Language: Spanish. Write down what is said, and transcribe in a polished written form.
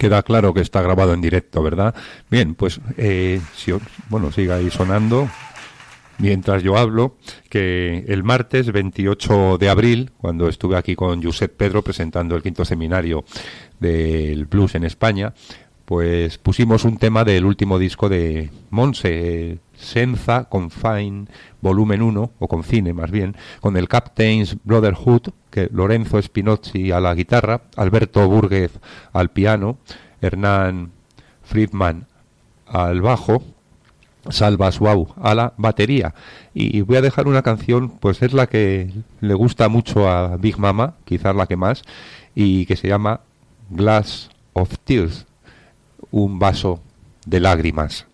Queda claro que está grabado en directo, ¿verdad? Bien, pues siga ahí sonando mientras yo hablo, que el martes 28 de abril, cuando estuve aquí con Josep Pedro presentando el quinto seminario del blues en España, pues pusimos un tema del último disco de Montse, Senza Confine volumen 1, o Confine más bien, con el Captain's Brotherhood, que Lorenzo Spinozzi a la guitarra, Alberto Burguez al piano, Hernán Friedman al bajo, Salva Suau a la batería. Y voy a dejar una canción, pues es la que le gusta mucho a Big Mama, quizás la que más, y que se llama Glass of Tears, un vaso de lágrimas.